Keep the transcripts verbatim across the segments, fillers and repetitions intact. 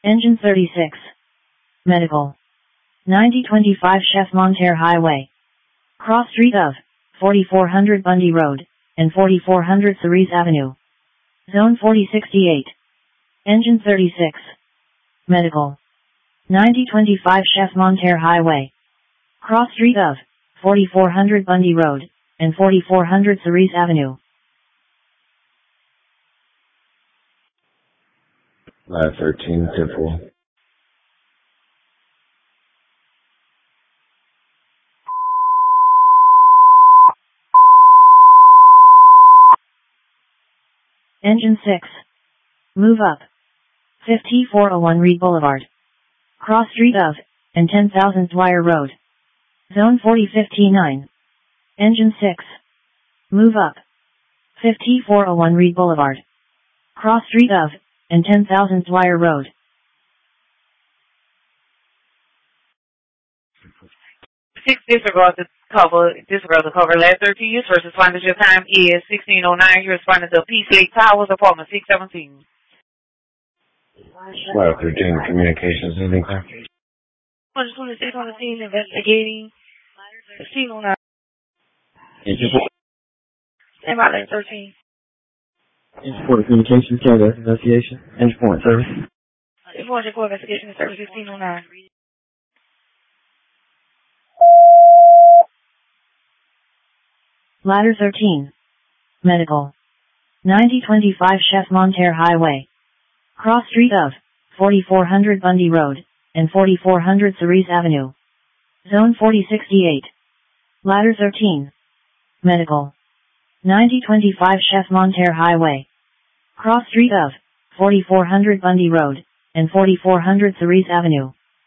Engine thirty-six. Medical. ninety twenty-five Chef Monterre Highway. Cross street of forty-four hundred Bundy Road and forty-four hundred Cerise Avenue. Zone forty sixty-eight. Engine thirty-six. Medical. ninety twenty-five Chef Monterre Highway. Cross street of forty-four hundred Bundy Road and forty-four hundred Cerise Avenue. Ladder thirteen, Temple. Engine six. Move up. fifty-four oh one Reed Boulevard. Cross street of and ten thousand Dwyer Road. Zone forty fifty-nine. Engine six. Move up. fifty-four oh one Reed Boulevard. Cross street of and ten thousand Dwyer Road. Six disregard to cover, disregard to cover last thirteen years versus responding to your time is sixteen oh nine. You're responding to Peace Lake Towers, apartment six seventeen. Ladder thirteen, communications, anything there? one twenty-six on the scene investigating sixteen oh nine. Engine four. Stand by ladder thirteen. Engine four, communications, Canada, investigation. Engine four, service. Engine four, Engine four, investigation, service sixteen oh nine. Ladder thirteen. Medical. ninety twenty-five Chef Monterre Highway. Cross street of forty-four hundred Bundy Road and forty-four hundred Cerise Avenue. Zone forty sixty-eight. Ladder thirteen. Medical. ninety twenty-five Chef Monterre Highway. Cross street of forty-four hundred Bundy Road and forty-four hundred Cerise Avenue.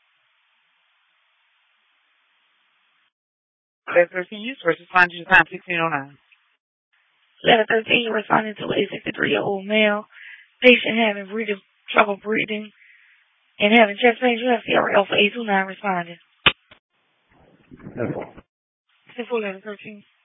Ladder thirteen, you first responding to your time sixteen oh nine. Ladder thirteen, you're responding to a sixty-three-year-old male patient having breathing, trouble breathing and having chest pain. You have C R L for eight two nine responding. Temple. Ten four, ladder thirteen.